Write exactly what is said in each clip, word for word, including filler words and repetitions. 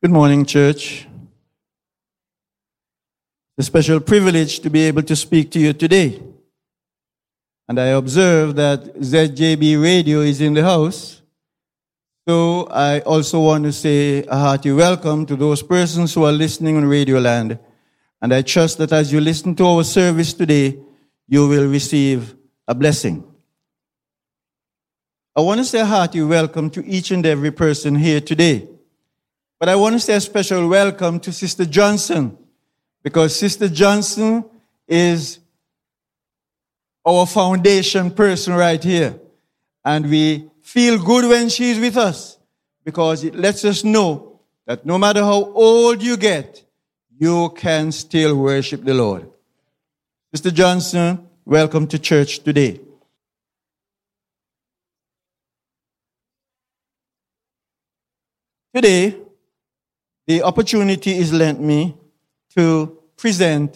Good morning, church. It's a special privilege to be able to speak to you today. And I observe that Z J B Radio is in the house. So I also want to say a hearty welcome to those persons who are listening on Radio Land. And I trust that as you listen to our service today, you will receive a blessing. I want to say a hearty welcome to each and every person here today. But I want to say a special welcome to Sister Johnson, because Sister Johnson is our foundation person right here. And we feel good when she's with us, because it lets us know that no matter how old you get, you can still worship the Lord. Sister Johnson, welcome to church today. Today, the opportunity is lent me to present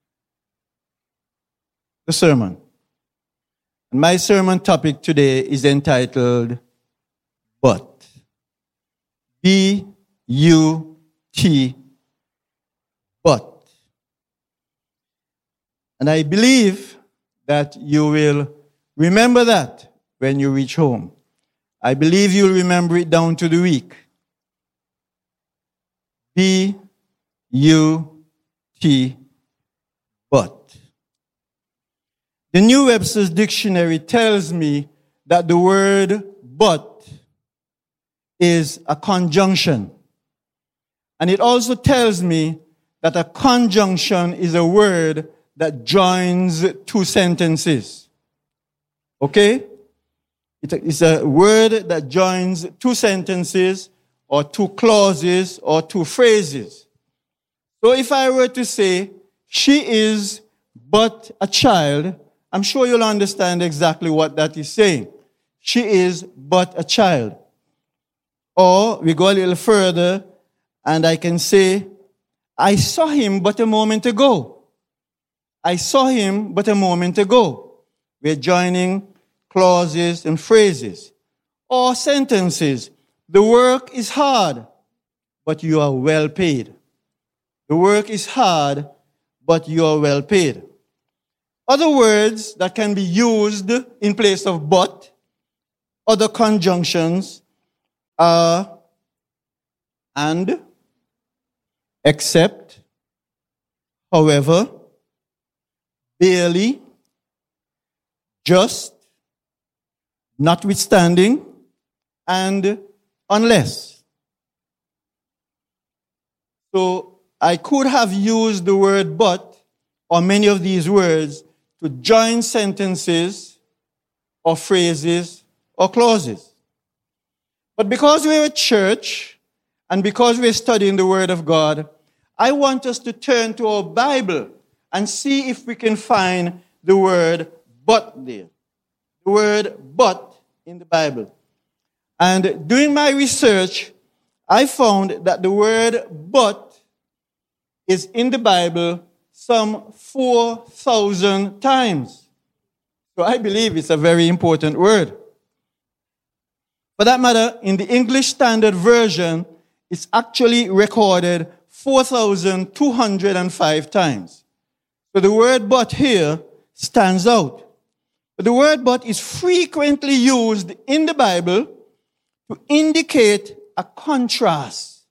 the sermon. And my sermon topic today is entitled, But. B U T, But. And I believe that you will remember that when you reach home. I believe you'll remember it down to the week. B U T, but. The New Webster's Dictionary tells me that the word but is a conjunction. And it also tells me that a conjunction is a word that joins two sentences. Okay? It's a word that joins two sentences, or two clauses, or two phrases. So if I were to say, she is but a child, I'm sure you'll understand exactly what that is saying. She is but a child. Or we go a little further, and I can say, I saw him but a moment ago. I saw him but a moment ago. We're joining clauses and phrases. Or sentences. The work is hard, but you are well paid. The work is hard, but you are well paid. Other words that can be used in place of but, other conjunctions are and, except, however, barely, just, notwithstanding, and unless. So I could have used the word but, or many of these words, to join sentences or phrases or clauses. But because we're a church, and because we're studying the Word of God, I want us to turn to our Bible and see if we can find the word but there. The word but in the Bible. And doing my research, I found that the word but is in the Bible some four thousand times. So I believe it's a very important word. For that matter, in the English Standard Version, it's actually recorded four thousand two hundred five times. So the word but here stands out. But the word but is frequently used in the Bible to indicate a contrast.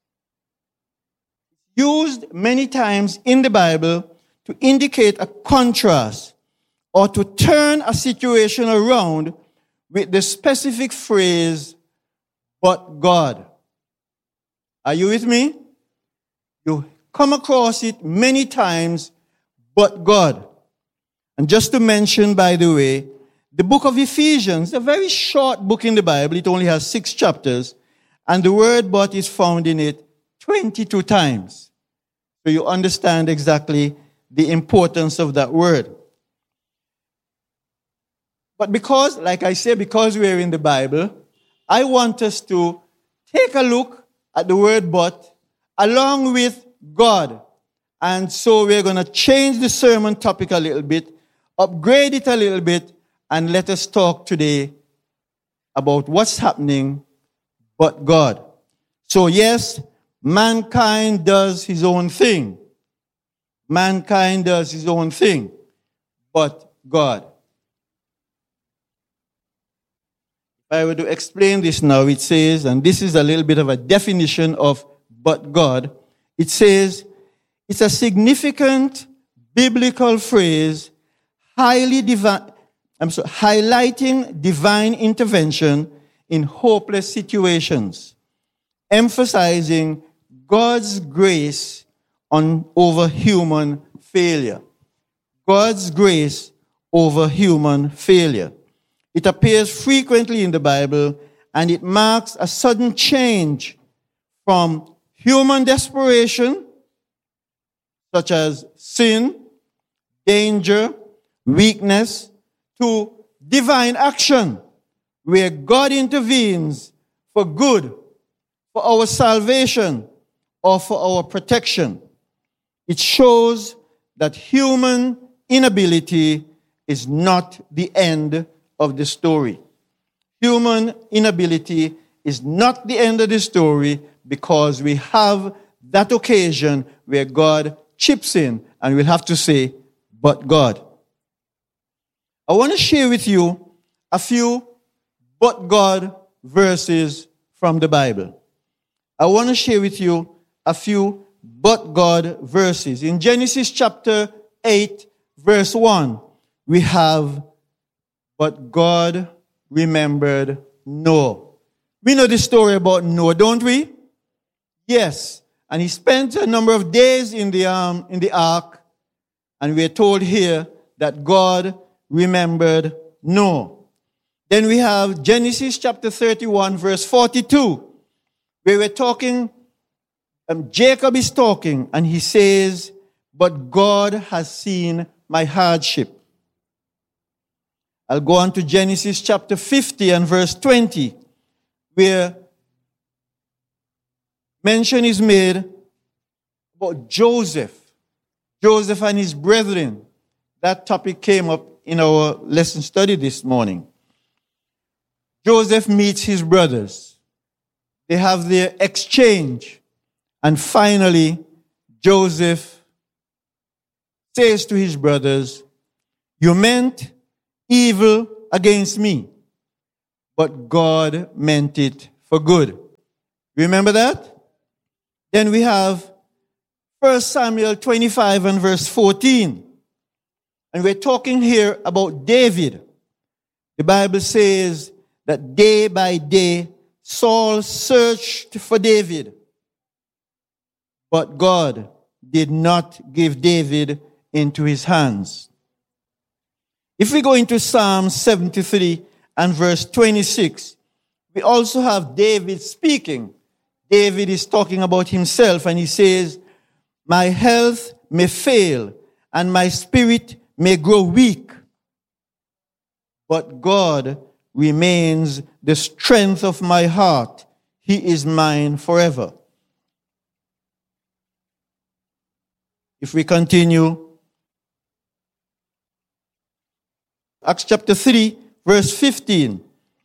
Used many times in the Bible to indicate a contrast or to turn a situation around with the specific phrase, but God. Are you with me? You come across it many times, but God. And just to mention, by the way, the book of Ephesians, a very short book in the Bible, it only has six chapters, and the word but is found in it twenty-two times. So you understand exactly the importance of that word. But because, like I say, because we're in the Bible, I want us to take a look at the word but along with God. And so we're going to change the sermon topic a little bit, upgrade it a little bit, and let us talk today about what's happening but God. So yes, mankind does his own thing. Mankind does his own thing, but God. If I were to explain this now, it says, and this is a little bit of a definition of but God, it says, it's a significant biblical phrase, highly divine, I'm sorry, highlighting divine intervention in hopeless situations, emphasizing God's grace on over human failure. God's grace over human failure. It appears frequently in the Bible, and it marks a sudden change from human desperation, such as sin, danger, weakness, to divine action, where God intervenes for good, for our salvation, or for our protection. It shows that human inability is not the end of the story. Human inability is not the end of the story, because we have that occasion where God chips in, and we'll have to say, but God. I want to share with you a few but God verses from the Bible. I want to share with you a few but God verses. In Genesis chapter eight, verse one, we have, but God remembered Noah. We know the story about Noah, don't we? Yes. And he spent a number of days in the um, in the ark, and we are told here that God remembered Noah. Then we have Genesis chapter thirty-one, verse forty-two, where we're talking, um, Jacob is talking, and he says, but God has seen my hardship. I'll go on to Genesis chapter fifty and verse twenty, where mention is made about Joseph. Joseph and his brethren. That topic came up in our lesson study this morning. Joseph meets his brothers. They have their exchange. And finally, Joseph says to his brothers, you meant evil against me, but God meant it for good. Remember that? Then we have First Samuel twenty-five and verse fourteen. And we're talking here about David. The Bible says that day by day Saul searched for David, but God did not give David into his hands. If we go into Psalm seventy-three and verse twenty-six, we also have David speaking. David is talking about himself, and he says, my health may fail and my spirit may grow weak, but God remains the strength of my heart. He is mine forever. If we continue, Acts chapter three, verse fifteen.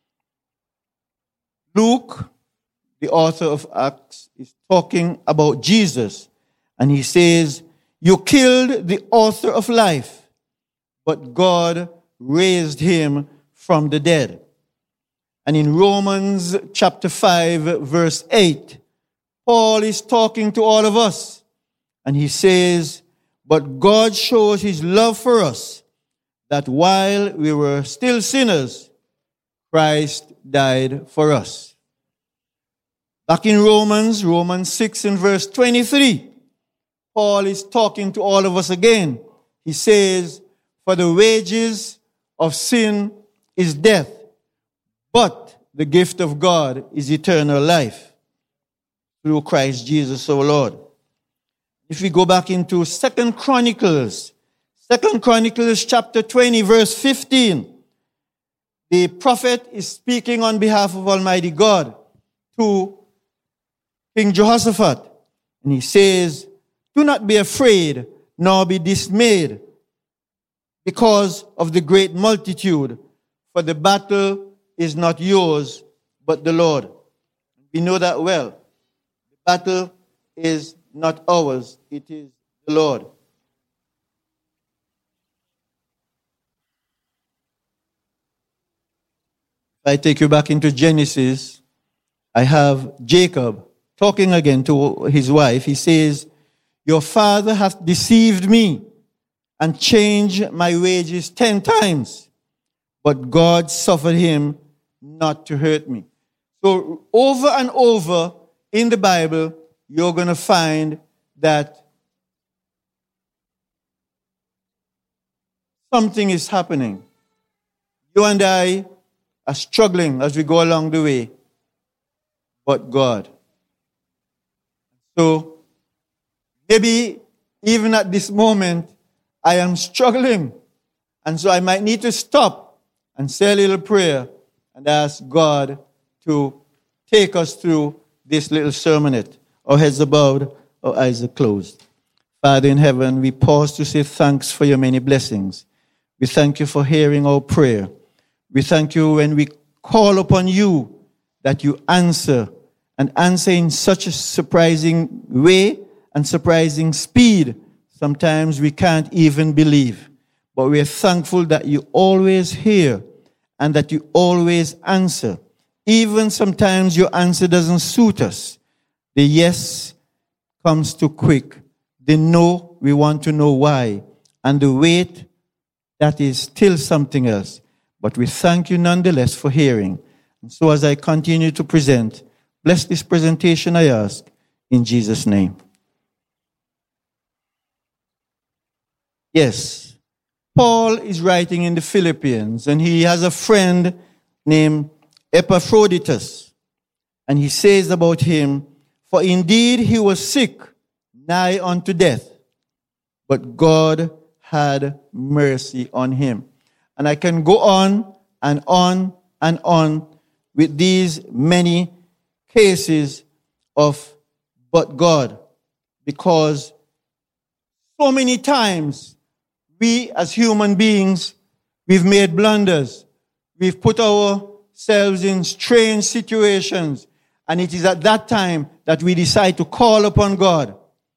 Luke, the author of Acts, is talking about Jesus. And he says, you killed the author of life, but God raised him from the dead. And in Romans chapter five, verse eight, Paul is talking to all of us. And he says, but God shows his love for us, that while we were still sinners, Christ died for us. Back in Romans, Romans six and verse twenty-three, Paul is talking to all of us again. He says, for the wages of sin is death, but the gift of God is eternal life through Christ Jesus our Lord. If we go back into Second Chronicles, Second Chronicles chapter twenty, verse fifteen, the prophet is speaking on behalf of Almighty God to King Jehoshaphat. And he says, do not be afraid, nor be dismayed, because of the great multitude, for the battle is not yours, but the Lord. We know that well. The battle is not ours, it is the Lord. If I take you back into Genesis, I have Jacob talking again to his wife. He says, your father hath deceived me and changed my wages ten times, but God suffered him not to hurt me. So over and over in the Bible, you're going to find that something is happening. You and I are struggling as we go along the way, but God. So maybe even at this moment, I am struggling. And so I might need to stop and say a little prayer and ask God to take us through this little sermonette. Our heads are bowed, our eyes are closed. Father in heaven, we pause to say thanks for your many blessings. We thank you for hearing our prayer. We thank you when we call upon you that you answer, and answer in such a surprising way and surprising speed. Sometimes we can't even believe. But we are thankful that you always hear and that you always answer. Even sometimes your answer doesn't suit us. The yes comes too quick. The no, we want to know why. And the wait, that is still something else. But we thank you nonetheless for hearing. And so as I continue to present, bless this presentation, I ask, in Jesus' name. Yes, Paul is writing in the Philippians, and he has a friend named Epaphroditus. And he says about him, for indeed he was sick, nigh unto death, but God had mercy on him. And I can go on and on and on with these many cases of but God, because so many times we as human beings, we've made blunders. We've put ourselves in strange situations, and it is at that time that we decide to call upon God.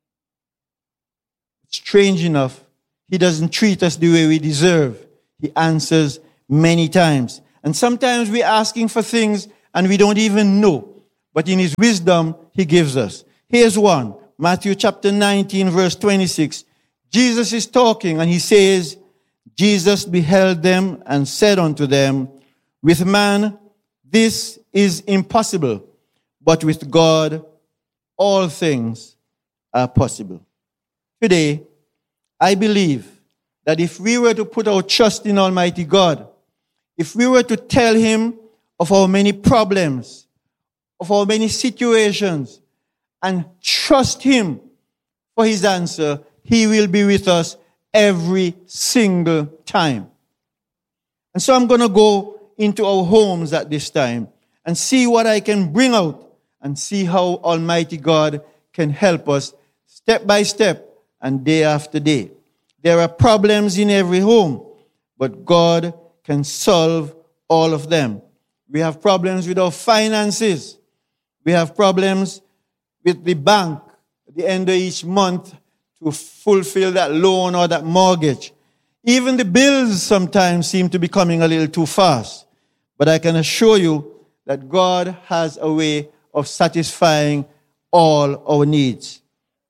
Strange enough, he doesn't treat us the way we deserve. He answers many times. And sometimes we're asking for things and we don't even know. But in his wisdom, he gives us. Here's one. Matthew chapter nineteen, verse twenty-six. Jesus is talking and he says, Jesus beheld them and said unto them, with man, this is impossible, but with God, all things are possible. Today, I believe that if we were to put our trust in Almighty God, if we were to tell him of our many problems, of our many situations, and trust him for his answer, he will be with us every single time. And so I'm going to go into our homes at this time and see what I can bring out and see how Almighty God can help us step by step and day after day. There are problems in every home, but God can solve all of them. We have problems with our finances. We have problems with the bank at the end of each month to fulfill that loan or that mortgage. Even the bills sometimes seem to be coming a little too fast. But I can assure you that God has a way of satisfying all our needs.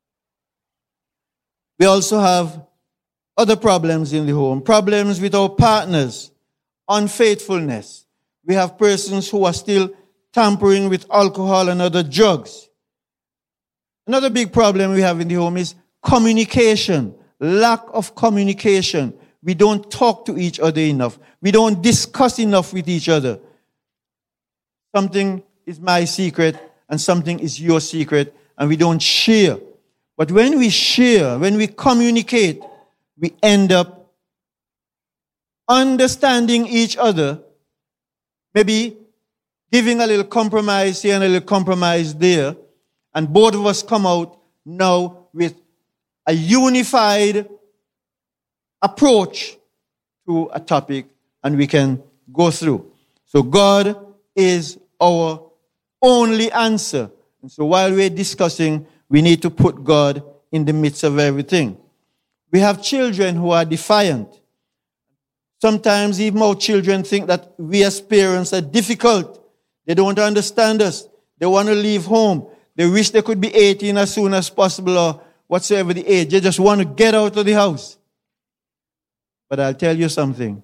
We also have other problems in the home, problems with our partners, unfaithfulness. We have persons who are still tampering with alcohol and other drugs. Another big problem we have in the home is communication, lack of communication. We don't talk to each other enough. We don't discuss enough with each other. Something is my secret and something is your secret, and we don't share. But when we share, when we communicate, we end up understanding each other, maybe giving a little compromise here and a little compromise there, and both of us come out now with a unified approach to a topic, and we can go through. So God is our only answer. And so while we're discussing, We need to put God in the midst of everything. We have children who are defiant. Sometimes even our children think that we as parents are difficult. They don't understand us. They want to leave home. They wish they could be eighteen as soon as possible or whatsoever the age. They just want to get out of the house. But I'll tell you something.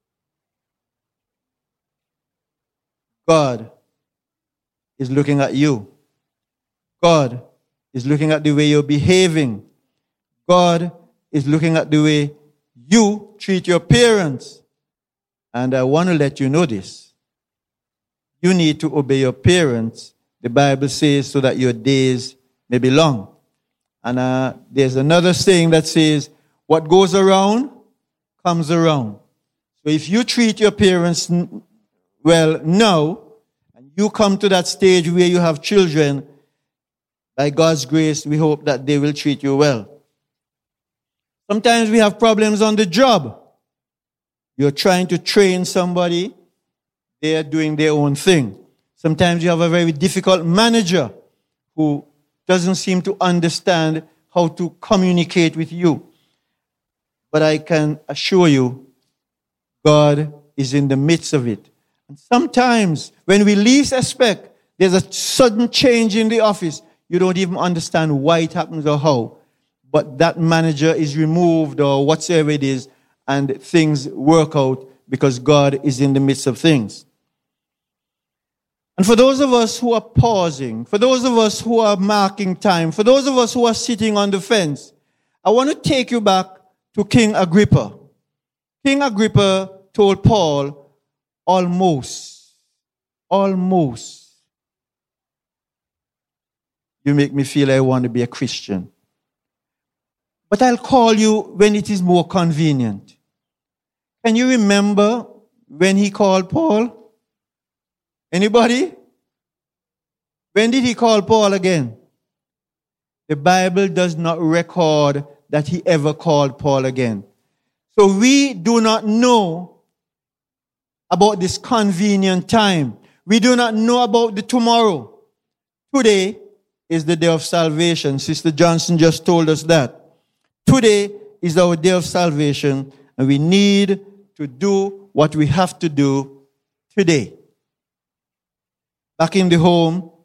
God is looking at you. God is looking at the way you're behaving. God is looking at the way you treat your parents. And I want to let you know this. You need to obey your parents, the Bible says, so that your days may be long. And uh, there's another saying that says, what goes around comes around. So if you treat your parents well now, and you come to that stage where you have children, by God's grace, we hope that they will treat you well. Sometimes we have problems on the job. You're trying to train somebody, they are doing their own thing. Sometimes you have a very difficult manager who doesn't seem to understand how to communicate with you. But I can assure you, God is in the midst of it. And sometimes, when we least expect, there's a sudden change in the office. You don't even understand why it happens or how. But that manager is removed or whatsoever it is, and things work out because God is in the midst of things. And for those of us who are pausing, for those of us who are marking time, for those of us who are sitting on the fence, I want to take you back to King Agrippa. King Agrippa told Paul, almost, almost. You make me feel I want to be a Christian. But I'll call you when it is more convenient. Can you remember when he called Paul? Anybody? When did he call Paul again? The Bible does not record that he ever called Paul again. So we do not know about this convenient time. We do not know about the tomorrow. Today is the day of salvation. Sister Johnson just told us that. Today is our day of salvation, and we need to do what we have to do today. Back in the home,